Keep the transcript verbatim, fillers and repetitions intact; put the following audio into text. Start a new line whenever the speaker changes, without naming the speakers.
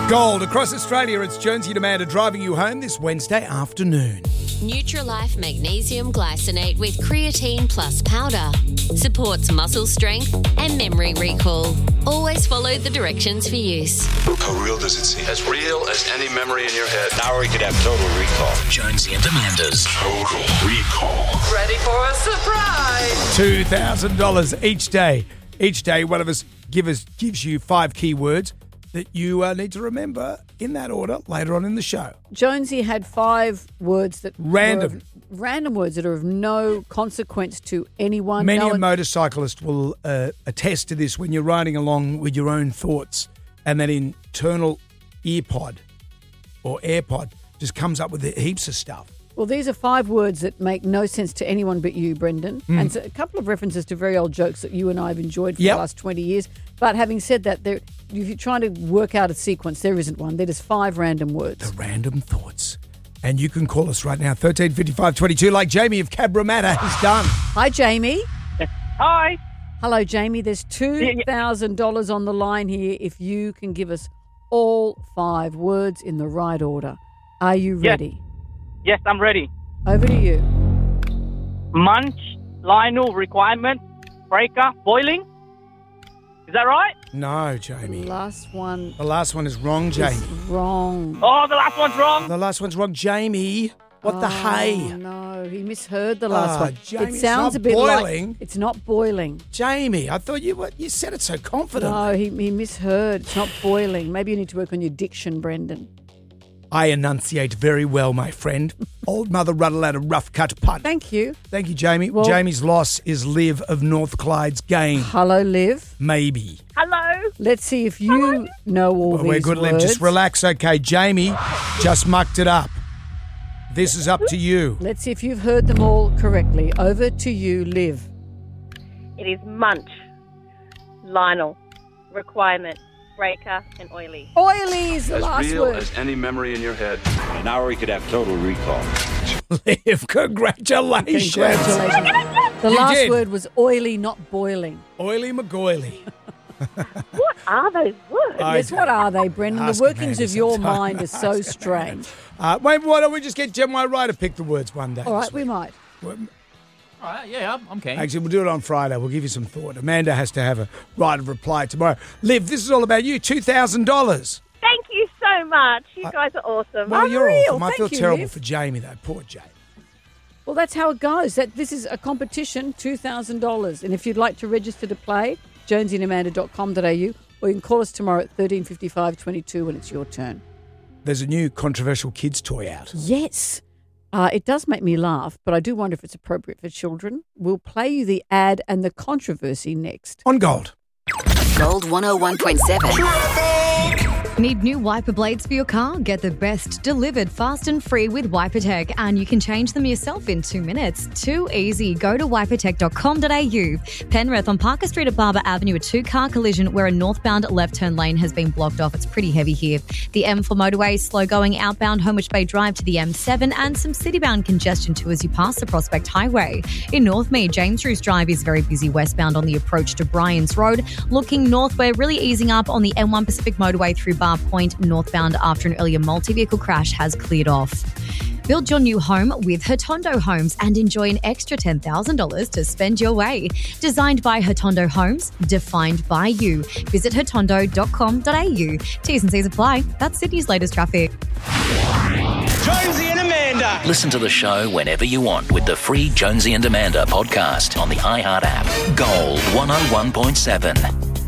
Gold. Across Australia, it's Jonesy and Amanda driving you home this Wednesday afternoon.
Nutrilife Magnesium Glycinate with Creatine Plus Powder supports muscle strength and memory recall. Always follow the directions for use.
How real does it seem?
As real as any memory in your head.
Now we could have total recall.
Jonesy and Amanda's
Total Recall.
Ready for a surprise?
two thousand dollars each day. Each day, one of us give us gives you five keywords that you uh, need to remember in that order later on in the show.
Jonesy had five words that
Random.
were of, random words that are of no consequence to anyone.
Many
no
a
one-
motorcyclist will uh, attest to this when you're riding along with your own thoughts and that internal ear pod or AirPod just comes up with heaps of stuff.
Well, these are five words that make no sense to anyone but you, Brendan.
Mm.
And so a couple of references to very old jokes that you and I have enjoyed for
Yep.
the last twenty years. But having said that, there, if you're trying to work out a sequence, there isn't one. They're just five random words.
The random thoughts. And you can call us right now, thirteen fifty-five twenty-two, like Jamie of Cabramatta. He's done.
Hi, Jamie.
Hi.
Hello, Jamie. There's two thousand dollars on the line here if you can give us all five words in the right order. Are you
Yes.
ready?
Yes, I'm ready.
Over to you.
Munch, Lionel, requirement, breaker, boiling. Is that right?
No, Jamie.
Last one
The last one is wrong,
is
Jamie.
wrong.
Oh, the last one's wrong.
The last one's wrong, Jamie. What the
Oh,
hay?
no, he misheard the last
Ah,
one.
Jamie,
it
it's
sounds
not
a bit
boiling.
like it's not boiling.
Jamie, I thought you were, you said it so confidently.
No, he, he misheard. It's not boiling. Maybe you need to work on your diction, Brendan.
I enunciate very well, my friend. Old Mother Ruddle had a rough cut punt.
Thank you.
Thank you, Jamie.
Well-
Jamie's loss is Liv of North Clyde's gain.
Hello, Liv.
Maybe.
Hello.
Let's see if you know all
Well,
these
we're good,
words.
Liv. Just relax, okay. Jamie just mucked it up. This is up to you.
Let's see if you've heard them all correctly. Over to you, Liv.
It is Munch, Lionel, requirement, breaker, and oily.
Oily is the
As
last
real
word.
as any memory in your head.
Now we could have total recall.
Liv, congratulations.
Congratulations. The
You
last
did.
word was oily, not boiling.
Oily McGoily.
What are those words?
I
Yes, what are they, Brendan?
Ask
The workings
Amanda
of your
sometime.
mind are so strange.
Uh, wait, why don't we just get Gemma Wright to pick the words one day?
All right,
this
we
week?
might.
All right, yeah, I'm, I'm keen.
Actually, we'll do it on Friday. We'll give you some thought. Amanda has to have a right of reply tomorrow. Liv, this is all about you. two thousand dollars.
Thank you so much. You guys are awesome.
Well, you're
Unreal.
awesome. I
Thank
feel
you,
terrible
Liv.
for Jamie, though. Poor Jamie.
Well, that's how it goes. That This is a competition, two thousand dollars. And if you'd like to register to play, jonesy and amanda dot com dot a u, or you can call us tomorrow at thirteen fifty-five twenty-two when it's your turn.
There's a new controversial kids toy out.
Yes. Uh, it does make me laugh, but I do wonder if it's appropriate for children. We'll play you the ad and the controversy next.
On Gold.
Gold one oh one point seven.
Need new wiper blades for your car? Get the best delivered fast and free with WiperTech, and you can change them yourself in two minutes. Too easy. Go to wiper tech dot com dot a u. Penrith on Parker Street at Barber Avenue, a two-car collision where a northbound left-turn lane has been blocked off. It's pretty heavy here. The M four motorway, slow going outbound Homewich Bay Drive to the M seven, and some city-bound congestion too as you pass the Prospect Highway. In Northmead, James Roos Drive is very busy westbound on the approach to Bryans Road. Looking north, we're really easing up on the M one Pacific motorway through Bar Point northbound after an earlier multi-vehicle crash has cleared off. Build your new home with Hurtondo Homes and enjoy an extra ten thousand dollars to spend your way. Designed by Hurtondo Homes, defined by you. Visit hurtondo dot com dot a u. T's and C's apply. That's Sydney's latest traffic.
Jonesy and Amanda.
Listen to the show whenever you want with the free Jonesy and Amanda podcast on the iHeart app. Gold one oh one point seven.